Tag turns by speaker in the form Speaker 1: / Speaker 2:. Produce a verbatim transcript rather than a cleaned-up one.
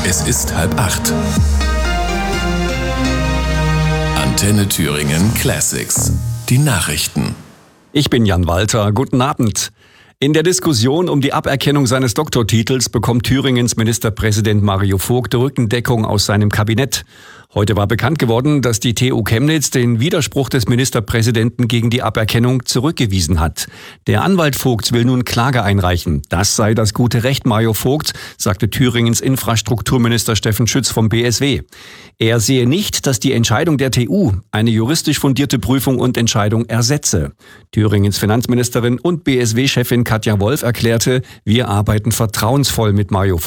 Speaker 1: Es ist halb acht. Antenne Thüringen Classics. Die Nachrichten.
Speaker 2: Ich bin Jan Walter. Guten Abend. In der Diskussion um die Aberkennung seines Doktortitels bekommt Thüringens Ministerpräsident Mario Vogt Rückendeckung aus seinem Kabinett. Heute war bekannt geworden, dass die T U Chemnitz den Widerspruch des Ministerpräsidenten gegen die Aberkennung zurückgewiesen hat. Der Anwalt Vogts will nun Klage einreichen. Das sei das gute Recht Mario Vogts, sagte Thüringens Infrastrukturminister Steffen Schütz vom B S W. Er sehe nicht, dass die Entscheidung der T U eine juristisch fundierte Prüfung und Entscheidung ersetze. Thüringens Finanzministerin und B S W-Chefin Katja Wolf erklärte, wir arbeiten vertrauensvoll mit Mario Vogt.